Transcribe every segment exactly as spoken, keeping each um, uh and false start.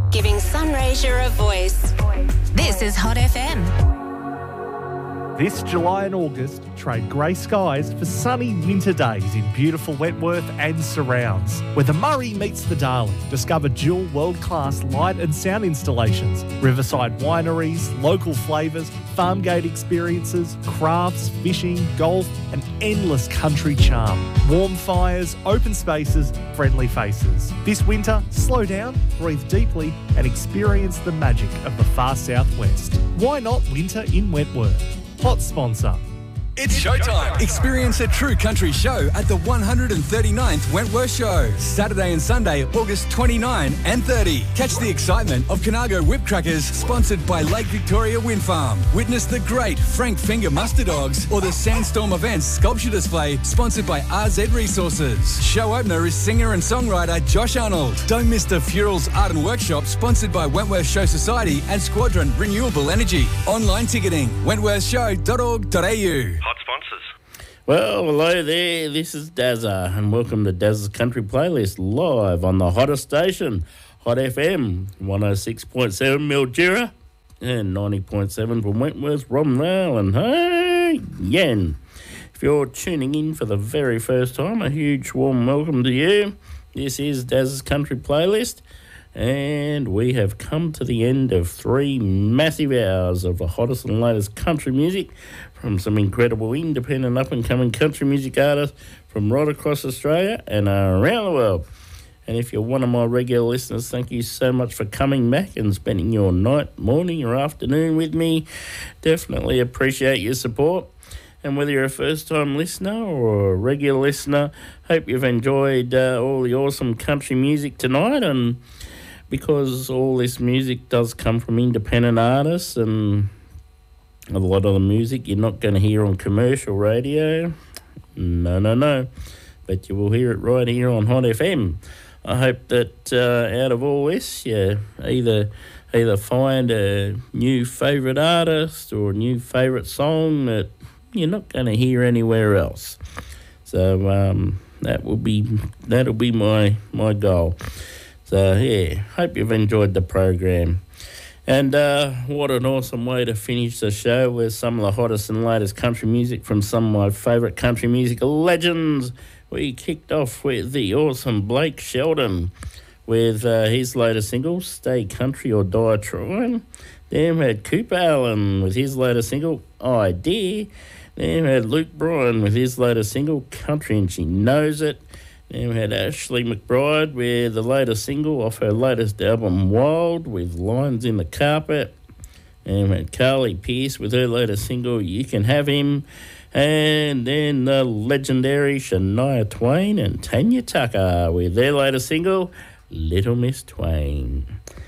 Giving Sunraysia a voice. This is Hot F M. This July and August, trade grey skies for sunny winter days in beautiful Wentworth and surrounds. Where the Murray meets the Darling, discover dual world-class light and sound installations, riverside wineries, local flavours, farm gate experiences, crafts, fishing, golf and endless country charm. Warm fires, open spaces, friendly faces. This winter, slow down, breathe deeply and experience the magic of the far southwest. Why not winter in Wentworth? Hot sponsor. It's showtime. Experience a true country show at the one hundred thirty-ninth Wentworth Show. Saturday and Sunday, August twenty-ninth and thirtieth. Catch the excitement of Conago Whip Crackers, sponsored by Lake Victoria Wind Farm. Witness the great Frank Finger Muster Dogs or the Sandstorm Events Sculpture Display, sponsored by R Z Resources. Show opener is singer and songwriter Josh Arnold. Don't miss the Furals Art and Workshop, sponsored by Wentworth Show Society and Squadron Renewable Energy. Online ticketing, wentworth show dot org dot a u. Hot sponsors. Well, hello there. This is Dazza, and welcome to Dazza's Country Playlist live on the hottest station, Hot F M, one oh six point seven Mildura and ninety point seven from Wentworth, Romnell, and hey, Yen. If you're tuning in for the very first time, a huge warm welcome to you. This is Dazza's Country Playlist, and we have come to the end of three massive hours of the hottest and latest country music from some incredible independent up-and-coming country music artists from right across Australia and around the world. And if you're one of my regular listeners, thank you so much for coming back and spending your night, morning or afternoon with me. Definitely appreciate your support. And whether you're a first-time listener or a regular listener, hope you've enjoyed uh, all the awesome country music tonight. And because all this music does come from independent artists, and a lot of the music you're not going to hear on commercial radio. No, no, no. But you will hear it right here on Hot F M. I hope that uh, out of all this, you either, either find a new favourite artist or a new favourite song that you're not going to hear anywhere else. So um, that will be that'll be my, my goal. So, yeah, hope you've enjoyed the program. And uh, what an awesome way to finish the show with some of the hottest and latest country music from some of my favourite country music legends. We kicked off with the awesome Blake Shelton with uh, his latest single, Stay Country or Die Trying. Then we had Cooper Allen with his latest single, I Dare. Then we had Luke Bryan with his latest single, Country and She Knows It. Then we had Ashley McBride with the latest single off her latest album, Wild, with Lines in the Carpet. And we had Carly Pearce with her latest single, You Can Have Him. And then the legendary Shania Twain and Tanya Tucker with their latest single, Little Miss Twain.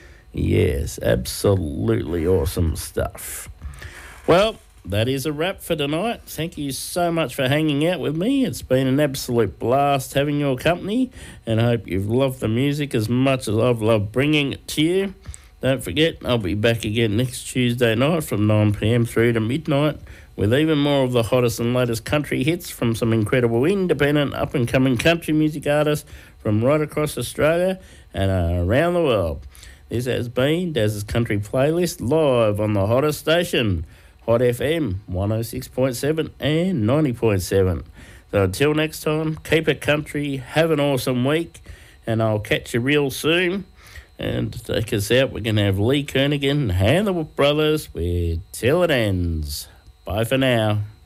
Yes, absolutely awesome stuff. Well, that is a wrap for tonight. Thank you so much for hanging out with me. It's been an absolute blast having your company, and I hope you've loved the music as much as I've loved bringing it to you. Don't forget, I'll be back again next Tuesday night from nine p.m. through to midnight with even more of the hottest and latest country hits from some incredible independent up-and-coming country music artists from right across Australia and uh, around the world. This has been Daz's Country Playlist live on the hottest station, Hot F M, one oh six point seven and ninety point seven. So until next time, keep it country, have an awesome week, and I'll catch you real soon. And to take us out, we're going to have Lee Kernaghan and the Brothers with Till It Ends. Bye for now.